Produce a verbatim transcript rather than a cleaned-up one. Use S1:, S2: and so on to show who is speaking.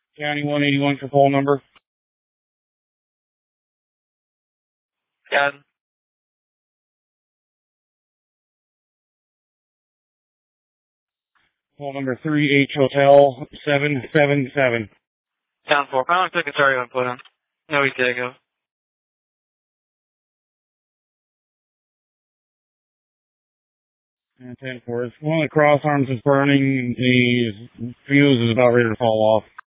S1: County one eighty-one for poll number.
S2: Yeah.
S1: Poll number three H Hotel seven seven seven.
S2: Down four. I don't think it's already been put on. No, we did go.
S1: And ten four. One of the cross arms is burning. The fuse is about ready to fall off.